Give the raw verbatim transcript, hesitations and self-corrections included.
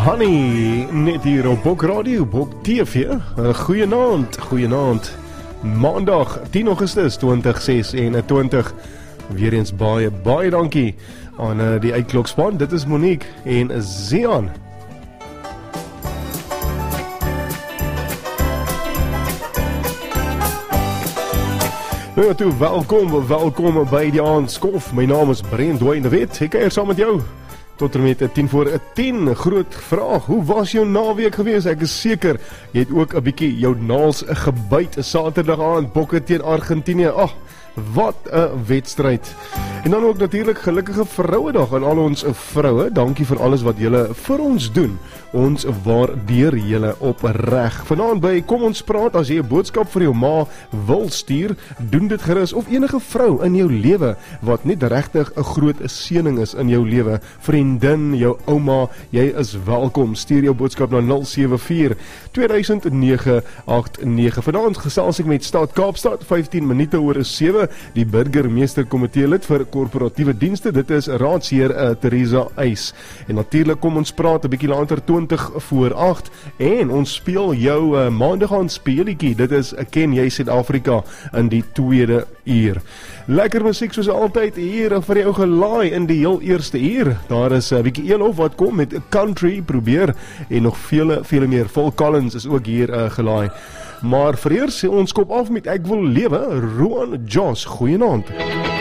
Honey, net hier op Bok Radio, Bok T V. Goeienaand, goeienaand. Maandag, tien Augustus twintig sesentwintig. Weer eens baie, baie dankie aan uh, die uitklokspan. Dit is Monique en Zian. Nou ja toe, welkom, welkom by die aandskof. My naam is Brent Dwayne de Wet. Ek kuier saam met jou tot en met tien voor tien. Groot vraag, hoe was jou naweek gewees? Ek is seker, jy het ook 'n bietjie jou naels gebyt. Saterdag aand, Bokke teen Argentinië. Ag, wat 'n wedstryd. En dan ook natuurlik gelukkige Vrouedag aan al ons vroue. Dankie vir alles wat julle vir ons doen. Ons waardeer julle opreg. Vanaand by Kom Ons Praat, as jy 'n boodskap vir jou ma wil stuur, doen dit gerus, of enige vrou in jou lewe wat net regtig 'n groot seëning is in jou lewe. Vriendin, jou ouma, jy is welkom. Stuur jou boodskap na nul sewe vier twee duisend nege agt nege. Vanaand gesels ek met Stad Kaapstad, vyftien minute oor sewe, die burgemeester komitee lid vir korporatiewe dienste. Dit is raadsheer uh, Theresa Eis. En natuurlik kom ons praat 'n bietjie later twintig voor agt en ons speel jou uh, maandag aan speelietjie. Dit is uh, Ken jy Suid-Afrika in die tweede uur. Lekker musiek soos altyd hier vir jou gelaai in die heel eerste uur. Daar is 'n uh, bietjie Elof wat kom met country probeer en nog vele vele meer. Phil Collins is ook hier uh, gelaai. Maar vereers ons kop af met Ek Wil Lewe, Roan Joss. Goeienaand.